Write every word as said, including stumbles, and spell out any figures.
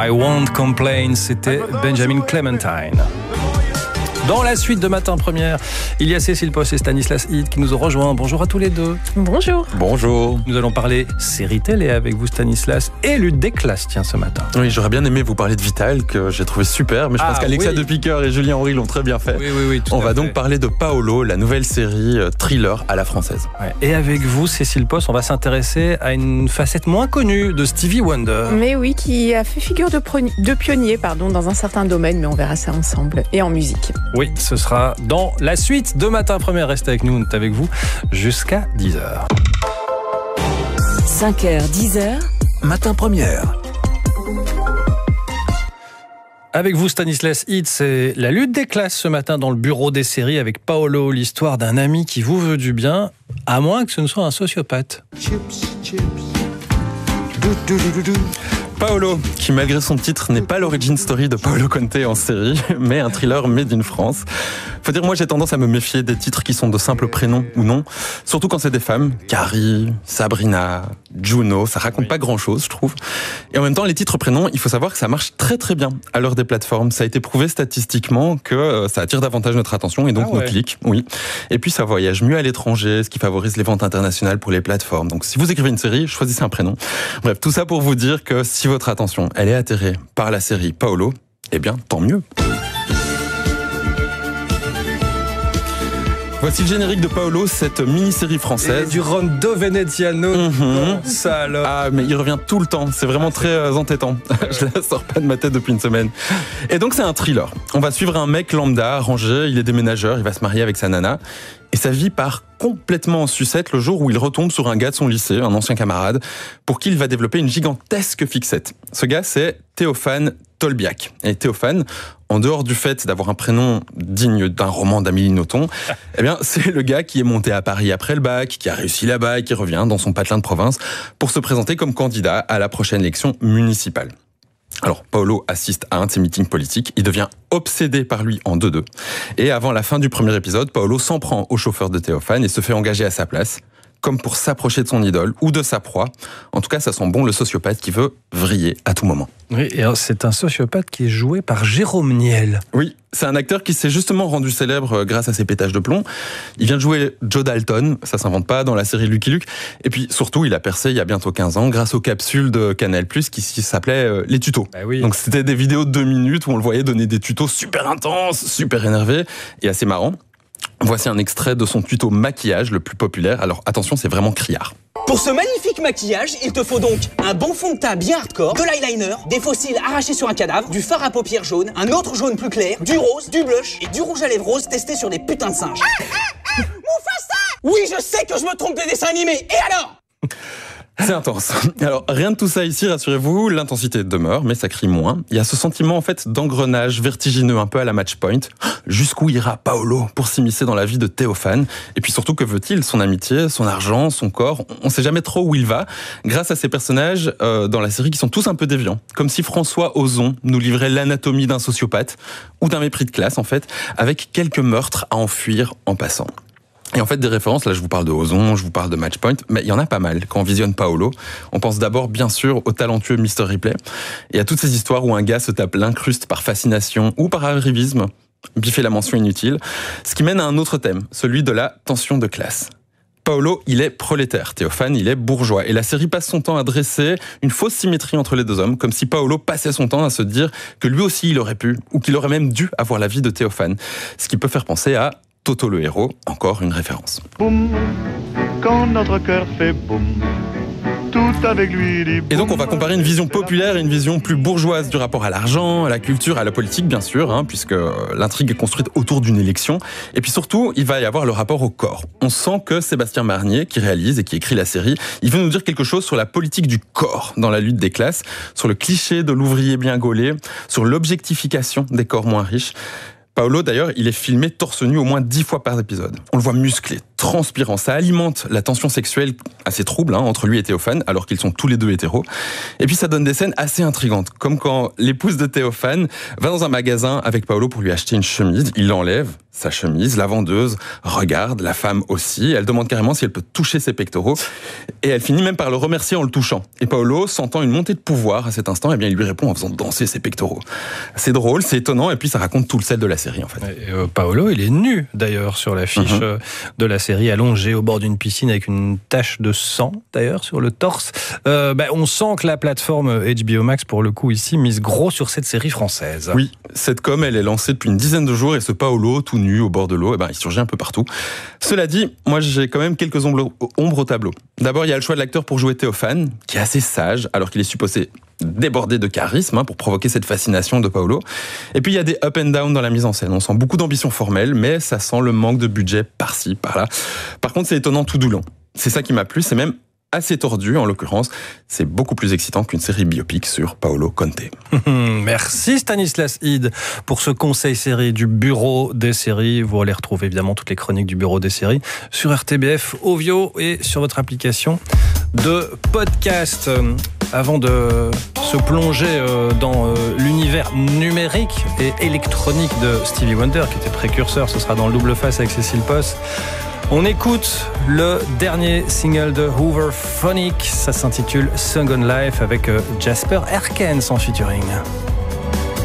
I Won't Complain, c'était Benjamin Clementine. Dans la suite de Matin Première, il y a Cécile Post et Stanislas Hid qui nous ont rejoints. Bonjour à tous les deux. Bonjour. Bonjour. Nous allons parler série télé avec vous, Stanislas, et lutte des classes, tiens, ce matin. Oui, j'aurais bien aimé vous parler de Vital, que j'ai trouvé super, mais je pense ah, qu'Alexa oui. de Piqueur et Julien Henry l'ont très bien fait. Oui, oui, oui. Tout On à va fait. donc parler de Paolo, la nouvelle série euh, thriller à la française. Ouais. Et avec vous, Cécile Post, on va s'intéresser à une facette moins connue de Stevie Wonder. Mais oui, qui a fait figure de, pro- de pionnier pardon, dans un certain domaine, mais on verra ça ensemble. Et en musique. Oui, ce sera dans la suite de Matin Première. Restez avec nous, on est avec vous jusqu'à dix heures. cinq heures, dix heures. Matin Première. Avec vous, Stanislas Hid, c'est la lutte des classes ce matin dans le bureau des séries avec Paolo, l'histoire d'un ami qui vous veut du bien, à moins que ce ne soit un sociopathe. Chips, chips. Du, du, du, du, du. Paolo, qui malgré son titre n'est pas l'origin story de Paolo Conte en série, mais un thriller made in France. Faut dire, moi j'ai tendance à me méfier des titres qui sont de simples prénoms ou non, surtout quand c'est des femmes. Carrie, Sabrina, Juno, ça raconte pas grand chose, je trouve. Et en même temps, les titres prénoms, il faut savoir que ça marche très très bien à l'heure des plateformes. Ça a été prouvé statistiquement que ça attire davantage notre attention et donc ah ouais. nos clics, oui. Et puis ça voyage mieux à l'étranger, ce qui favorise les ventes internationales pour les plateformes. Donc si vous écrivez une série, choisissez un prénom. Bref, tout ça pour vous dire que si votre attention, elle est attirée par la série Paolo, eh bien, tant mieux. Voici le générique de Paolo, cette mini-série française. Et du Rondo Veneziano, Mmh. ça alors. Ah, mais il revient tout le temps, c'est vraiment très euh, entêtant. Je la sors pas de ma tête depuis une semaine. Et donc c'est un thriller. On va suivre un mec lambda, rangé, il est déménageur, il va se marier avec sa nana. Et sa vie part complètement en sucette le jour où il retombe sur un gars de son lycée, un ancien camarade, pour qui il va développer une gigantesque fixette. Ce gars, c'est Théophane Tolbiac. Et Théophane, en dehors du fait d'avoir un prénom digne d'un roman d'Amélie Nothomb, eh bien, c'est le gars qui est monté à Paris après le bac, qui a réussi là-bas et qui revient dans son patelin de province pour se présenter comme candidat à la prochaine élection municipale. Alors, Paolo assiste à un de ses meetings politiques, il devient obsédé par lui en deux deux. Et avant la fin du premier épisode, Paolo s'en prend au chauffeur de Théophane et se fait engager à sa place, comme pour s'approcher de son idole ou de sa proie. En tout cas, ça sent bon le sociopathe qui veut vriller à tout moment. Oui, et alors, c'est un sociopathe qui est joué par Jérôme Niel. Oui, c'est un acteur qui s'est justement rendu célèbre grâce à ses pétages de plomb. Il vient de jouer Joe Dalton, ça s'invente pas, dans la série Lucky Luke. Et puis surtout, il a percé il y a bientôt quinze ans grâce aux capsules de Canal+, qui s'appelaient euh, Les Tutos. Bah oui. Donc c'était des vidéos de deux minutes où on le voyait donner des tutos super intenses, super énervés et assez marrants. Voici un extrait de son tuto maquillage le plus populaire. Alors attention, c'est vraiment criard. Pour ce magnifique maquillage, il te faut donc un bon fond de teint bien hardcore, de l'eyeliner, des faux cils arrachés sur un cadavre, du fard à paupières jaune, un autre jaune plus clair, du rose, du blush et du rouge à lèvres rose testé sur des putains de singes. Ah, ah, ah, Mufasa! Oui, je sais que je me trompe des dessins animés, et alors? C'est intense. Alors, rien de tout ça ici, rassurez-vous, l'intensité demeure, mais ça crie moins. Il y a ce sentiment, en fait, d'engrenage vertigineux, un peu à la Match Point. Jusqu'où ira Paolo pour s'immiscer dans la vie de Théophane? Et puis surtout, que veut-il? Son amitié, son argent, son corps? On ne sait jamais trop où il va, grâce à ces personnages euh, dans la série qui sont tous un peu déviants. Comme si François Ozon nous livrait l'anatomie d'un sociopathe, ou d'un mépris de classe, en fait, avec quelques meurtres à enfuir en passant. Et en fait, des références, là je vous parle de Ozon, je vous parle de Matchpoint, mais il y en a pas mal. Quand on visionne Paolo, on pense d'abord bien sûr au talentueux mister Ripley, et à toutes ces histoires où un gars se tape l'incruste par fascination ou par arrivisme, biffer la mention inutile, ce qui mène à un autre thème, celui de la tension de classe. Paolo, il est prolétaire, Théophane, il est bourgeois, et la série passe son temps à dresser une fausse symétrie entre les deux hommes, comme si Paolo passait son temps à se dire que lui aussi il aurait pu, ou qu'il aurait même dû avoir la vie de Théophane, ce qui peut faire penser à Toto le héros, encore une référence. Boum, quand notre cœur fait boum, tout avec lui dit boum. Et donc on va comparer une vision populaire et une vision plus bourgeoise du rapport à l'argent, à la culture, à la politique bien sûr, hein, puisque l'intrigue est construite autour d'une élection. Et puis surtout, il va y avoir le rapport au corps. On sent que Sébastien Marnier, qui réalise et qui écrit la série, il veut nous dire quelque chose sur la politique du corps dans la lutte des classes, sur le cliché de l'ouvrier bien gaulé, sur l'objectification des corps moins riches. Paolo, d'ailleurs, il est filmé torse nu au moins dix fois par épisode. On le voit musclé, transpirant. Ça alimente la tension sexuelle assez trouble hein, entre lui et Théophane, alors qu'ils sont tous les deux hétéros. Et puis ça donne des scènes assez intrigantes, comme quand l'épouse de Théophane va dans un magasin avec Paolo pour lui acheter une chemise. Il enlève sa chemise, la vendeuse regarde, la femme aussi. Elle demande carrément si elle peut toucher ses pectoraux. Et elle finit même par le remercier en le touchant. Et Paolo, sentant une montée de pouvoir à cet instant, eh bien, il lui répond en faisant danser ses pectoraux. C'est drôle, c'est étonnant, et puis ça raconte tout le sel de la série en fait. Et, euh, Paolo, il est nu d'ailleurs sur l'affiche mm-hmm. de la série, allongé au bord d'une piscine avec une tache de sang d'ailleurs sur le torse. Euh, bah, on sent que la plateforme H B O Max, pour le coup ici, mise gros sur cette série française. Oui, cette com, elle est lancée depuis une dizaine de jours, et ce Paolo, tout nu au bord de l'eau, eh ben, il surgit un peu partout. Cela dit, moi j'ai quand même quelques ombres, ombres au tableau. D'abord, il y a le choix de l'acteur pour jouer Théophane, qui est assez sage, alors qu'il est supposé déborder de charisme hein, pour provoquer cette fascination de Paolo. Et puis il y a des up and down dans la mise en scène. On sent beaucoup d'ambition formelle, mais ça sent le manque de budget par-ci, par-là. Par contre, c'est étonnant tout du long. C'est ça qui m'a plu, c'est même assez tordu en l'occurrence. C'est beaucoup plus excitant qu'une série biopic sur Paolo Conte. Merci Stanislas Hide pour ce conseil série du Bureau des séries. Vous allez retrouver évidemment toutes les chroniques du Bureau des séries sur R T B F, Ovio et sur votre application de podcast. Avant de se plonger dans l'univers numérique et électronique de Stevie Wonder, qui était précurseur, ce sera dans le double face avec Cécile Posse. On écoute le dernier single de Hooverphonic, ça s'intitule Song on Life avec Jasper Erkens en featuring.